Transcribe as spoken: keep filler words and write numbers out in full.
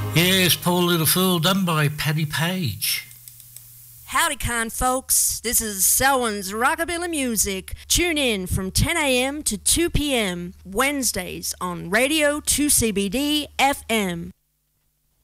Yes, Poor Little Fool, done by Paddy Page. Howdy, kind folks. This is Selwyn's Rockabilly Music. Tune in from ten a.m. to two p.m. Wednesdays on Radio two C B D F M.